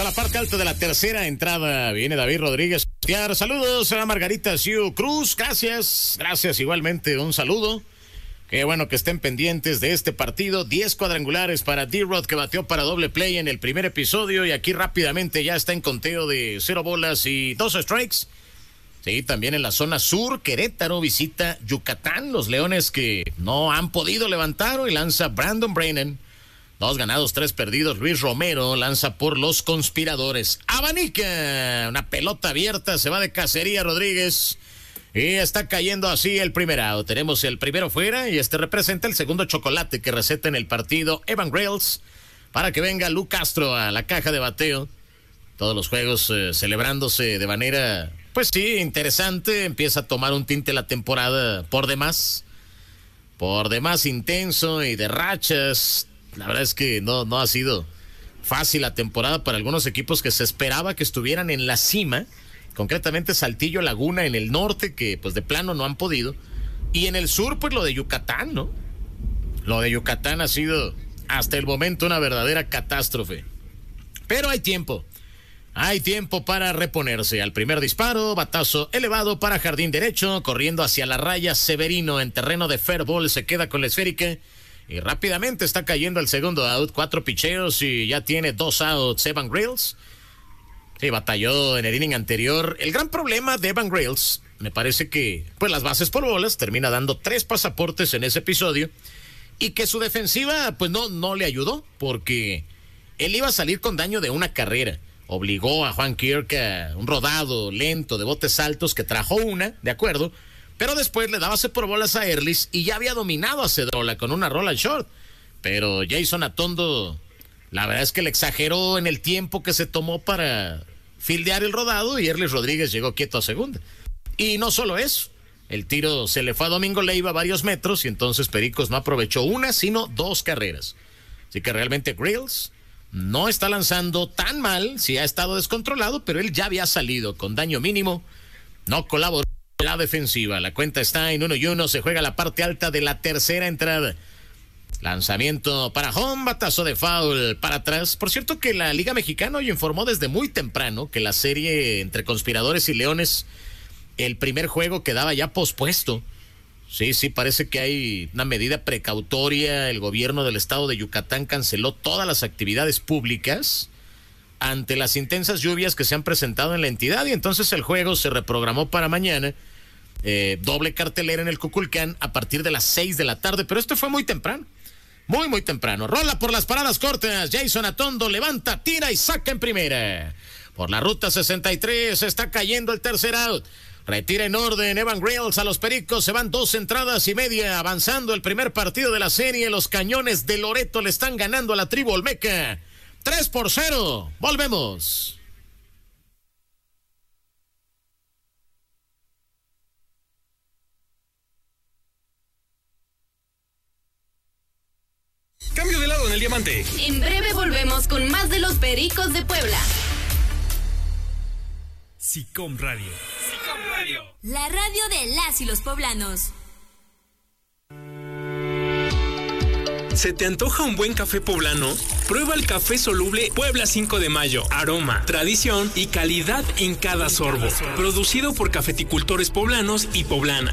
A la parte alta de la tercera entrada viene David Rodríguez. Saludos a Margarita Siu Cruz. Gracias igualmente. Un saludo. Qué bueno que estén pendientes de este partido. 10 cuadrangulares para D-Rod, que bateó para doble play en el primer episodio. Y aquí rápidamente ya está en conteo de 0 bolas y 2 strikes. Sí, también en la zona sur, Querétaro visita Yucatán. Los Leones que no han podido levantar. Hoy lanza Brandon Brainen. 2 ganados, 3 perdidos. Luis Romero lanza por los Conspiradores. Abanica, una pelota abierta, se va de cacería Rodríguez. Y está cayendo así el primer out. Tenemos el primero fuera y este representa el segundo chocolate que receta en el partido Evan Grylls para que venga Lu Castro a la caja de bateo. Todos los juegos celebrándose de manera, pues sí, interesante. Empieza a tomar un tinte la temporada por demás intenso y de rachas. La verdad es que no ha sido fácil la temporada para algunos equipos que se esperaba que estuvieran en la cima, concretamente Saltillo, Laguna en el norte, que pues de plano no han podido, y en el sur pues lo de Yucatán, ¿no? Lo de Yucatán ha sido hasta el momento una verdadera catástrofe, pero hay tiempo para reponerse. Al primer disparo, batazo elevado para jardín derecho, corriendo hacia la raya Severino en terreno de fair ball, se queda con la esférica. Y rápidamente está cayendo el segundo out, 4 picheos y ya tiene 2 outs Evan Grylls. Sí, batalló en el inning anterior. El gran problema de Evan Grylls, me parece que, pues las bases por bolas, termina dando 3 pasaportes en ese episodio. Y que su defensiva, pues no le ayudó, porque él iba a salir con daño de una carrera. Obligó a Juan Kirk a un rodado lento de botes altos que trajo una, de acuerdo. Pero después le daba por bolas a Erlis y ya había dominado a Cedrola con una rola al short. Pero Jason Atondo, la verdad es que le exageró en el tiempo que se tomó para fildear el rodado y Erlis Rodríguez llegó quieto a segunda. Y no solo eso, el tiro se le fue a Domingo Leiva varios metros y entonces Pericos no aprovechó una, sino 2 carreras. Así que realmente Grylls no está lanzando tan mal, sí ha estado descontrolado, pero él ya había salido con daño mínimo, no colaboró la defensiva. La cuenta está en 1-1, se juega la parte alta de la tercera entrada. Lanzamiento para home, batazo de foul para atrás. Por cierto que la Liga Mexicana hoy informó desde muy temprano que la serie entre Conspiradores y Leones, el primer juego quedaba ya pospuesto. Sí, parece que hay una medida precautoria. El gobierno del estado de Yucatán canceló todas las actividades públicas ante las intensas lluvias que se han presentado en la entidad y entonces el juego se reprogramó para mañana. Doble cartelera en el Cuculcán a partir de las 6 de la tarde, pero esto fue muy temprano. Muy temprano. Rola por las paradas cortas. Jason Atondo levanta, tira y saca en primera. Por la ruta 63 está cayendo el tercer out. Retira en orden Evan Grylls a los Pericos. Se van 2 entradas y media. Avanzando el primer partido de la serie. Los Cañones de Loreto le están ganando a la tribu Olmeca. 3-0. Volvemos. Cambio de lado en el diamante. En breve volvemos con más de los Pericos de Puebla. SICOM Radio. La radio de las y los poblanos. ¿Se te antoja un buen café poblano? Prueba el café soluble Puebla 5 de Mayo. Aroma, tradición y calidad en cada sorbo. Producido por cafeticultores poblanos y poblanas.